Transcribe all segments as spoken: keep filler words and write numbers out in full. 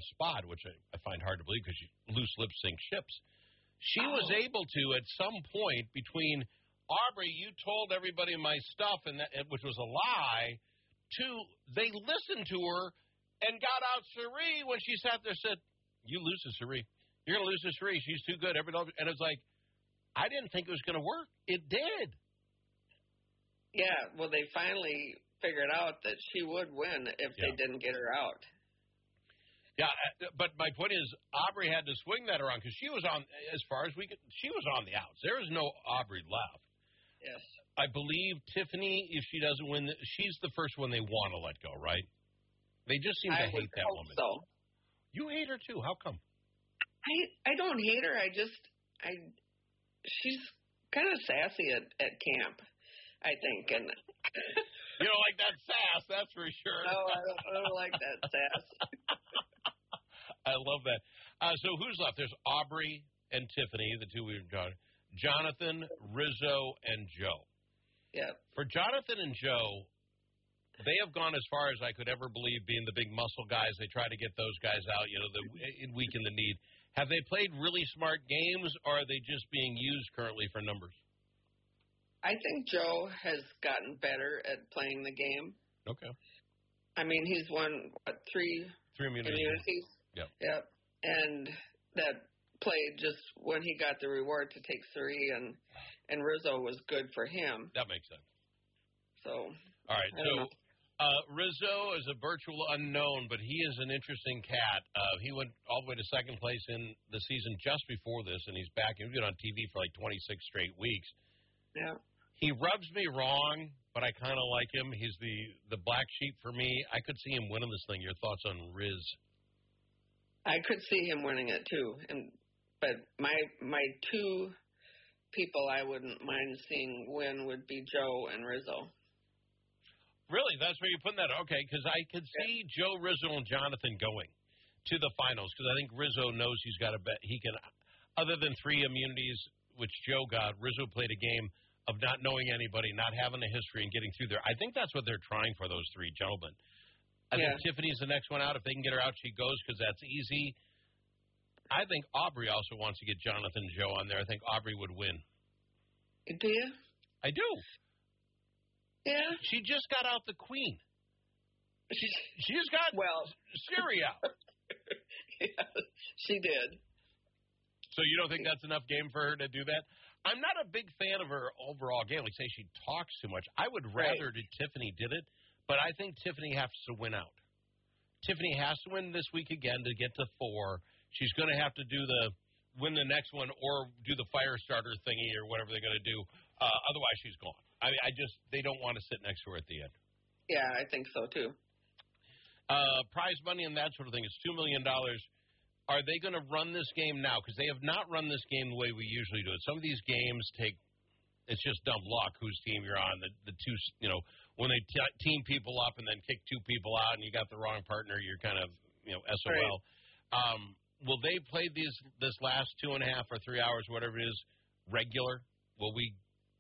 spot, which I, I find hard to believe because loose lip sync ships. She oh. was able to, at some point, between Aubrey, you told everybody my stuff, and that, which was a lie, to they listened to her and got out Cirie when she sat there and said, you lose to Cirie. You're going to lose to Cirie. She's too good. Everybody, and it's like, I didn't think it was going to work. It did. Yeah, well, they finally figured out that she would win if yeah. they didn't get her out. Yeah, but my point is, Aubrey had to swing that around because she was on, as far as we could, she was on the outs. There was no Aubrey left. Yes. I believe Tiffany, if she doesn't win, she's the first one they want to let go, right? They just seem to I hate that woman. So. You hate her too. How come? I I don't hate her. I just I she's kind of sassy at, at camp, I think, and you don't like that sass, that's for sure. No, I don't, I don't like that sass. I love that. Uh, so who's left? There's Aubrey and Tiffany, the two we've got. Jonathan, Rizzo, and Joe. Yeah. For Jonathan and Joe, they have gone as far as I could ever believe, being the big muscle guys. They try to get those guys out, you know, the weaken the need. Have they played really smart games, or are they just being used currently for numbers? I think Joe has gotten better at playing the game. Okay. I mean, he's won, what, three, three immunities. immunities? Yep. Yep. And that played just when he got the reward to take Cirie, and, and Rizzo was good for him. That makes sense. So. All right. So uh, Rizzo is a virtual unknown, but he is an interesting cat. Uh, he went all the way to second place in the season just before this, and he's back. He's been on T V for like twenty-six straight weeks. Yeah. He rubs me wrong, but I kind of like him. He's the, the black sheep for me. I could see him winning this thing. Your thoughts on Riz? I could see him winning it too, and but my my two people I wouldn't mind seeing win would be Joe and Rizzo. Really? That's where you're putting that? Okay, because I could see yeah. Joe, Rizzo, and Jonathan going to the finals, because I think Rizzo knows he's got a bet. He can, other than three immunities, which Joe got, Rizzo played a game of not knowing anybody, not having a history, and getting through there. I think that's what they're trying for, those three gentlemen. I yeah. think Tiffany's the next one out. If they can get her out, she goes, because that's easy. I think Aubrey also wants to get Jonathan and Joe on there. I think Aubrey would win. Do you? I do. Yeah. She just got out the queen. She, she just got well Cirie out. Yeah, she did. So you don't think that's enough game for her to do that? I'm not a big fan of her overall game. Like, say she talks too much. I would rather right. that Tiffany did it, but I think Tiffany has to win out. Tiffany has to win this week again to get to four. She's going to have to do the win the next one or do the fire starter thingy or whatever they're going to do. Uh, otherwise, she's gone. I mean, I just they don't want to sit next to her at the end. Yeah, I think so too. Uh, prize money and that sort of thing is two million dollars. Are they going to run this game now? Because they have not run this game the way we usually do it. Some of these games take, it's just dumb luck whose team you're on. The, the two, you know, when they t- team people up and then kick two people out and you got the wrong partner, you're kind of, you know, S O L. Right. Um, will they play these this last two and a half or three hours, whatever it is, regular? Will we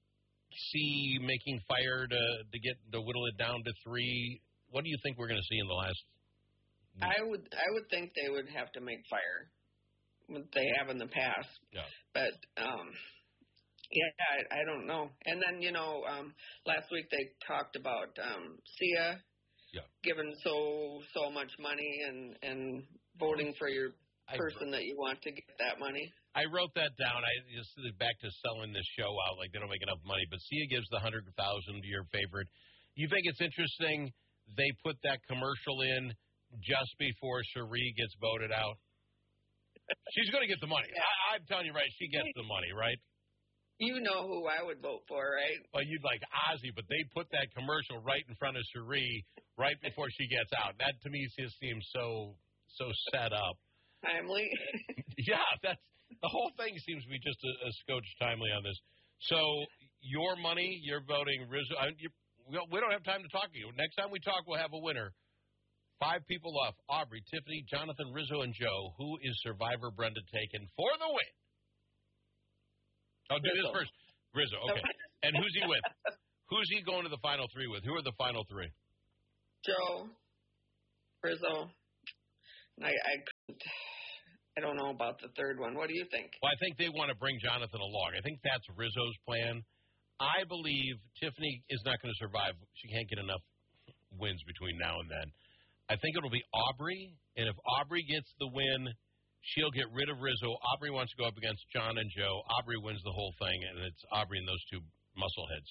see making fire to, to get to whittle it down to three? What do you think we're going to see in the last week? I would I would think they would have to make fire, what they have in the past. Yeah. But um, yeah, I, I don't know. And then you know, um, last week they talked about um, Sia yeah. giving so so much money and and voting for your person I, that you want to get that money. I wrote that down. I just back to selling this show out like they don't make enough money. But Sia gives the hundred thousand to your favorite. You think it's interesting they put that commercial in just before Cirie gets voted out? She's going to get the money. Yeah. I, I'm telling you, right? She gets the money, right? You know who I would vote for, right? Well, you'd like Ozzy, but they put that commercial right in front of Cirie right before she gets out. That to me just seems so so set up. Timely. Yeah, that's the whole thing seems to be just a, a scotch timely on this. So your money, you're voting Rizzo. I, you, we don't have time to talk to you. Next time we talk, we'll have a winner. Five people left: Aubrey, Tiffany, Jonathan, Rizzo, and Joe. Who is Survivor Brenda taking for the win? I'll do Rizzo. this first. Rizzo, okay. And who's he with? Who's he going to the final three with? Who are the final three? Joe, Rizzo, I, I couldn't. I don't know about the third one. What do you think? Well, I think they want to bring Jonathan along. I think that's Rizzo's plan. I believe Tiffany is not going to survive. She can't get enough wins between now and then. I think it'll be Aubrey, and if Aubrey gets the win, she'll get rid of Rizzo. Aubrey wants to go up against John and Joe. Aubrey wins the whole thing, and it's Aubrey and those two muscleheads.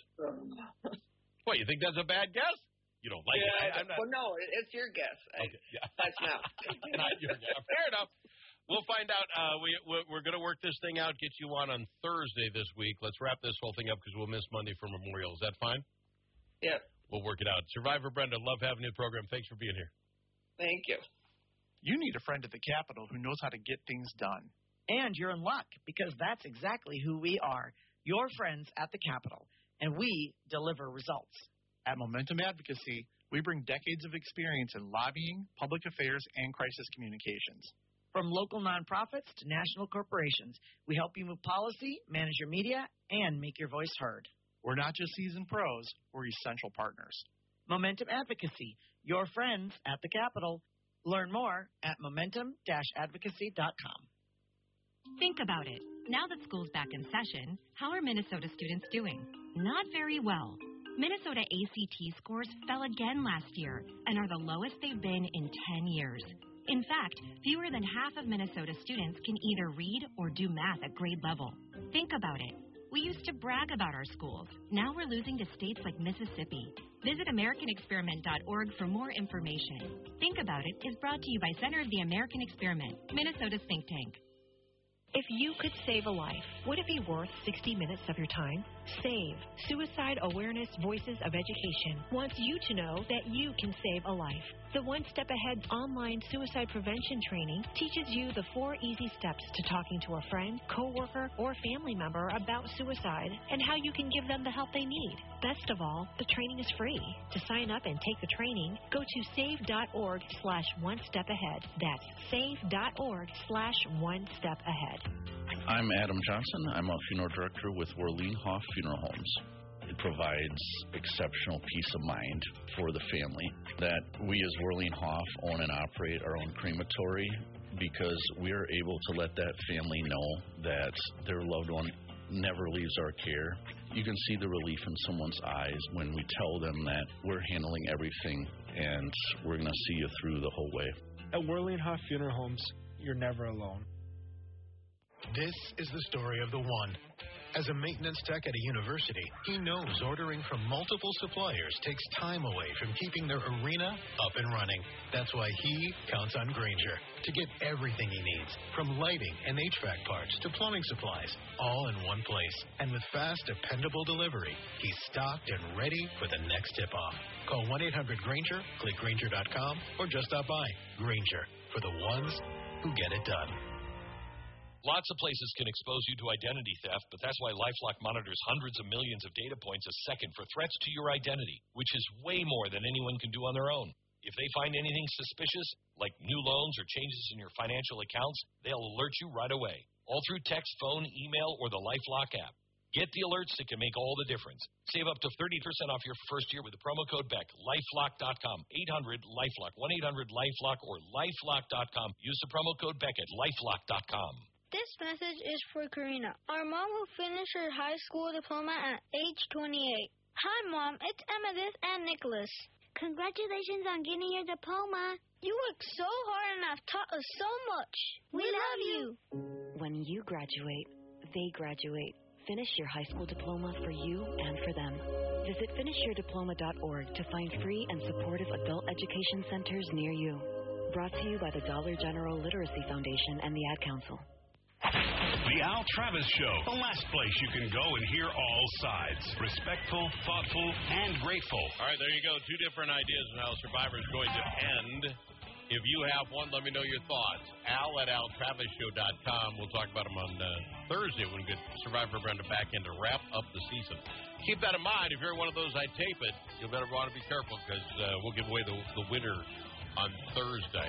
What, you think that's a bad guess? You don't like yeah, it? I, I'm not... Well, no, it's your guess. Okay, yeah. That's not. Not your guess. Fair enough. We'll find out. Uh, we, we're going to work this thing out, get you on on Thursday this week. Let's wrap this whole thing up because we'll miss Monday for Memorial. Is that fine? Yeah. We'll work it out. Survivor Brenda, love having you program. Thanks for being here. Thank you. You need a friend at the Capitol who knows how to get things done. And you're in luck because that's exactly who we are, your friends at the Capitol, and we deliver results. At Momentum Advocacy, we bring decades of experience in lobbying, public affairs, and crisis communications. From local nonprofits to national corporations, we help you move policy, manage your media, and make your voice heard. We're not just seasoned pros, we're essential partners. Momentum Advocacy, your friends at the Capitol. Learn more at momentum dash advocacy dot com. Think about it. Now that school's back in session, how are Minnesota students doing? Not very well. Minnesota A C T scores fell again last year and are the lowest they've been in ten years. In fact, fewer than half of Minnesota students can either read or do math at grade level. Think about it. We used to brag about our schools. Now we're losing to states like Mississippi. Visit American Experiment dot org for more information. Think About It is brought to you by Center of the American Experiment, Minnesota's think tank. If you could save a life, would it be worth sixty minutes of your time? SAVE, Suicide Awareness Voices of Education, wants you to know that you can save a life. The One Step Ahead online suicide prevention training teaches you the four easy steps to talking to a friend, coworker, or family member about suicide and how you can give them the help they need. Best of all, the training is free. To sign up and take the training, go to save.org slash one step ahead. That's save.org slash one step ahead. I'm Adam Johnson. I'm a funeral director with Werleen Hoff Funeral Homes. It provides exceptional peace of mind for the family that we as Werleen Hoff own and operate our own crematory because we are able to let that family know that their loved one never leaves our care. You can see the relief in someone's eyes when we tell them that we're handling everything and we're going to see you through the whole way. At Werleen Hoff Funeral Homes, you're never alone. This is the story of the one. As a maintenance tech at a university, he knows ordering from multiple suppliers takes time away from keeping their arena up and running. That's why he counts on Grainger to get everything he needs, from lighting and H V A C parts to plumbing supplies, all in one place. And with fast, dependable delivery, he's stocked and ready for the next tip-off. Call one eight hundred Grainger, click Grainger dot com, or just stop by. Grainger, for the ones who get it done. Lots of places can expose you to identity theft, but that's why LifeLock monitors hundreds of millions of data points a second for threats to your identity, which is way more than anyone can do on their own. If they find anything suspicious, like new loans or changes in your financial accounts, they'll alert you right away, all through text, phone, email, or the LifeLock app. Get the alerts that can make all the difference. Save up to thirty percent off your first year with the promo code B E C. LifeLock dot com. eight hundred LifeLock. one eight hundred LifeLock or LifeLock dot com. Use the promo code B E C at LifeLock dot com. This message is for Karina, our mom who finished her high school diploma at age twenty-eight. Hi, Mom. It's Amethyst and Nicholas. Congratulations on getting your diploma. You worked so hard and have taught us so much. We, we love you. When you graduate, they graduate. Finish your high school diploma for you and for them. Visit finish your diploma dot org to find free and supportive adult education centers near you. Brought to you by the Dollar General Literacy Foundation and the Ad Council. The Al Travis Show, the last place you can go and hear all sides. Respectful, thoughtful, and grateful. All right, there you go. Two different ideas on how Survivor is going to end. If you have one, let me know your thoughts. Al at al travis show dot com. We'll talk about them on uh, Thursday when we get Survivor Brenda back in to wrap up the season. Keep that in mind. If you're one of those I tape it, you better want to be careful because uh, we'll give away the, the winner on Thursday.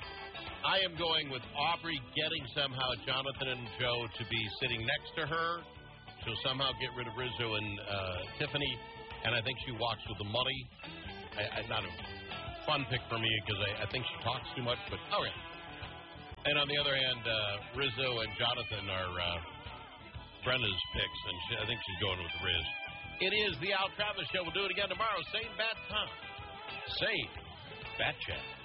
I am going with Aubrey getting somehow Jonathan and Joe to be sitting next to her. She'll somehow get rid of Rizzo and uh, Tiffany, and I think she walks with the money. I, I, not a fun pick for me because I, I think she talks too much, but okay. And on the other hand, uh, Rizzo and Jonathan are uh, Brenda's picks, and she, I think she's going with Riz. It is the Al Travis Show. We'll do it again tomorrow. Same bat time. Same bat chat.